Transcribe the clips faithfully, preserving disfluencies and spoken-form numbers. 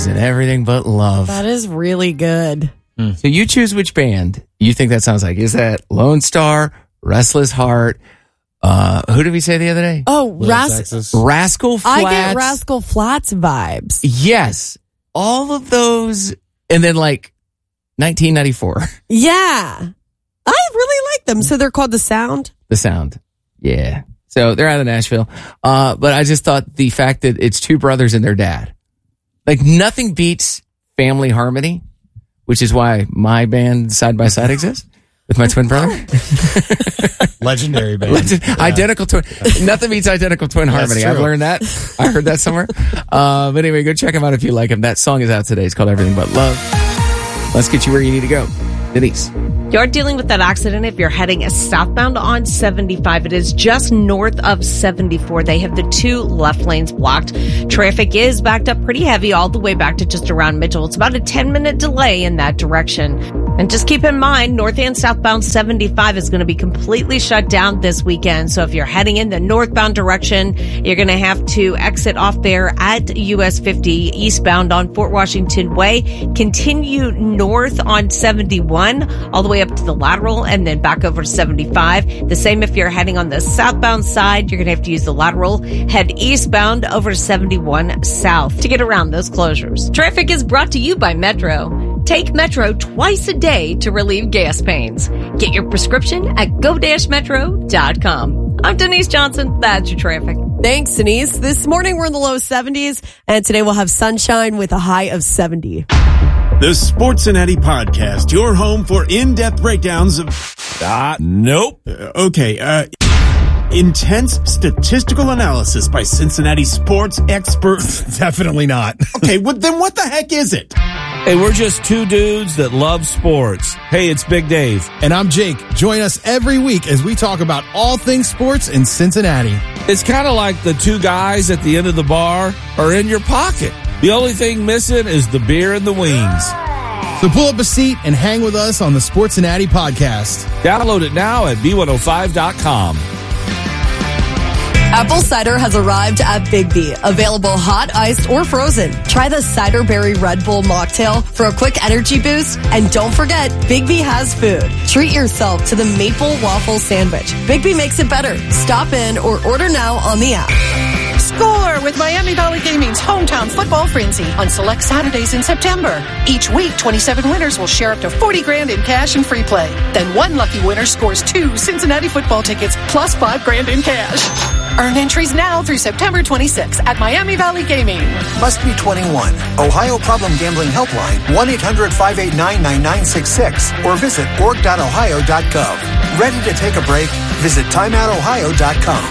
Roses and Everything But Love. That is really good. Mm. So you choose which band you think that sounds like. Is that Lone Star, Restless Heart? Uh, who did we say the other day? Oh, Ras- Rascal Flatts. I get Rascal Flatts vibes. Yes. All of those. And then like nineteen ninety-four. Yeah. I really like them. So they're called The Sound? The Sound. Yeah. So they're out of Nashville. Uh, but I just thought the fact that it's two brothers and their dad. Like nothing beats family harmony, which is why my band Side by Side exists with my twin brother. Legendary band. Legend- yeah. Identical twin. Nothing beats identical twin harmony. I've learned that. I heard that somewhere. Uh, but anyway, go check them out if you like them. That song is out today. It's called Everything But Love. Let's get you where you need to go. Denise. You're dealing with that accident if you're heading southbound on seventy-five. It is just north of seventy-four. They have the two left lanes blocked. Traffic is backed up pretty heavy all the way back to just around Mitchell. It's about a ten minute delay in that direction. And just keep in mind, north and southbound seventy-five is going to be completely shut down this weekend. So if you're heading in the northbound direction, you're going to have to exit off there at U S fifty eastbound on Fort Washington Way. Continue north on seventy-one all the way up to the lateral and then back over to seventy-five. The same if you're heading on the southbound side, you're going to have to use the lateral. Head eastbound over to seventy-one south to get around those closures. Traffic is brought to you by Metro. Take Metro twice a day to relieve gas pains. Get your prescription at go dash metro dot com. I'm Denise Johnson. That's your traffic. Thanks, Denise. This morning we're in the low seventies, and today we'll have sunshine with a high of seventy. The Sportcincinnati Podcast, your home for in-depth breakdowns of... Ah, nope. Uh, okay, uh... intense statistical analysis by Cincinnati sports experts. Definitely not. Okay, well, then what the heck is it? Hey, we're just two dudes that love sports. Hey, it's Big Dave. And I'm Jake. Join us every week as we talk about all things sports in Cincinnati. It's kind of like the two guys at the end of the bar are in your pocket. The only thing missing is the beer and the wings. So pull up a seat and hang with us on the Sportcincinnati Podcast. Download it now at B one oh five dot com. Apple cider has arrived at Bigby. Available hot, iced, or frozen. Try the Cider Berry Red Bull mocktail for a quick energy boost. And don't forget, Bigby has food. Treat yourself to the maple waffle sandwich. Bigby makes it better. Stop in or order now on the app. Score with Miami Valley Gaming's Hometown Football Frenzy on select Saturdays in September. Each week, twenty-seven winners will share up to forty grand in cash and free play. Then one lucky winner scores two Cincinnati football tickets plus five grand in cash. Earn entries now through September twenty-sixth at Miami Valley Gaming. Must be twenty-one. Ohio Problem Gambling Helpline, one eight hundred five eight nine nine nine six six, or visit org dot ohio dot gov. Ready to take a break? Visit time out ohio dot com.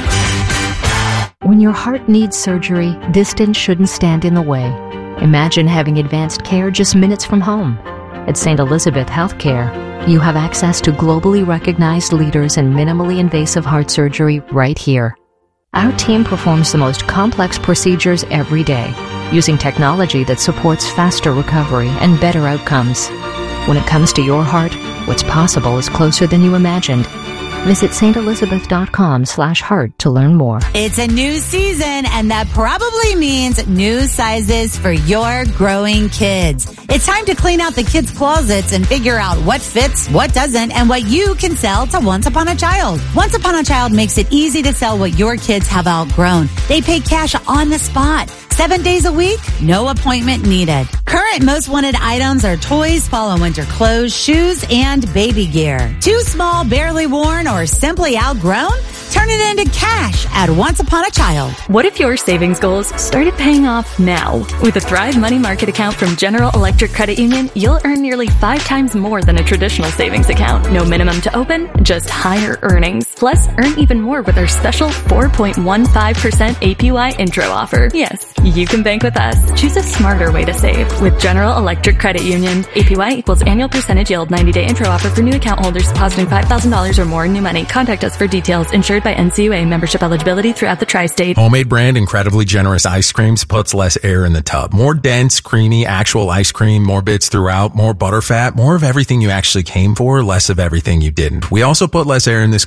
When your heart needs surgery, distance shouldn't stand in the way. Imagine having advanced care just minutes from home. At Saint Elizabeth Healthcare, you have access to globally recognized leaders in minimally invasive heart surgery right here. Our team performs the most complex procedures every day, using technology that supports faster recovery and better outcomes. When it comes to your heart, what's possible is closer than you imagined. Visit saint elizabeth dot com slash heart to learn more. It's a new season, and that probably means new sizes for your growing kids. It's time to clean out the kids' closets and figure out what fits, what doesn't, and what you can sell to Once Upon a Child. Once Upon a Child makes it easy to sell what your kids have outgrown. They pay cash on the spot. Seven days a week, no appointment needed. Current most wanted items are toys, fall and winter clothes, shoes, and baby gear. Too small, barely worn, or simply outgrown? Turn it into cash at Once Upon a Child. What if your savings goals started paying off now? With a Thrive Money Market account from General Electric Credit Union, you'll earn nearly five times more than a traditional savings account. No minimum to open, just higher earnings. Plus, earn even more with our special four point one five percent A P Y intro offer. Yes, you can bank with us. Choose a smarter way to save with General Electric Credit Union. A P Y equals annual percentage yield ninety day intro offer for new account holders depositing five thousand dollars or more in new money. Contact us for details. Insured by N C U A. Membership eligibility throughout the tri-state. Homemade brand incredibly generous ice creams puts less air in the tub. More dense, creamy, actual ice cream, more bits throughout, more butterfat, more of everything you actually came for, less of everything you didn't. We also put less air in this commercial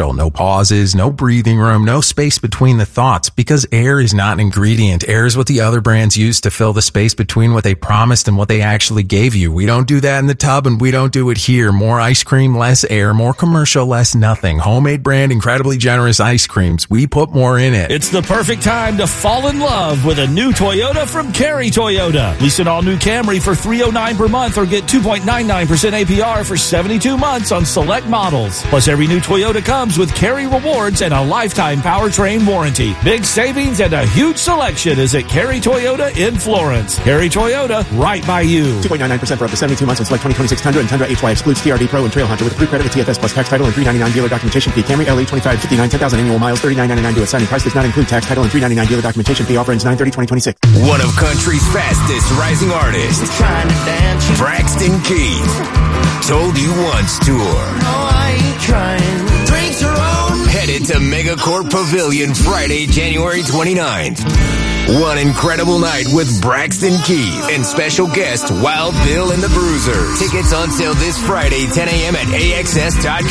commercial. No pauses, no breathing room, no space between the thoughts, because air is not an ingredient. Air is what the other brands use to fill the space between what they promised and what they actually gave you. We don't do that in the tub, and we don't do it here. More ice cream, less air. More commercial, less nothing. Homemade brand, incredibly generous ice creams. We put more in it. It's the perfect time to fall in love with a new Toyota from Carey Toyota. Lease an all-new Camry for three hundred nine dollars per month or get two point nine nine percent A P R for seventy-two months on select models. Plus, every new Toyota comes with Carey Rewards and a lifetime powertrain warranty. Big savings and a huge selection is at Carey Toyota in Florence. Carey Toyota, right by you. two point nine nine percent for up to seventy-two months on select twenty twenty-six Tundra and Tundra H Y excludes T R D Pro and Trail Hunter with approved credit with T F S plus tax, title, and three ninety-nine dealer documentation fee. Camry L E twenty-five fifty-nine, ten thousand annual miles, thirty-nine ninety-nine to a signing price. Does not include tax, title, and three ninety-nine dealer documentation fee. Offer ends nine thirty twenty twenty-six. One of country's fastest rising artists, trying to dance. Braxton Keith. Told You Once tour. No, I ain't trying. Drinks are on. Headed to Megacorp Pavilion Friday, January twenty-ninth. One incredible night with Braxton Keith and special guest Wild Bill and the Bruisers. Tickets on sale this Friday, ten a.m. at A X S dot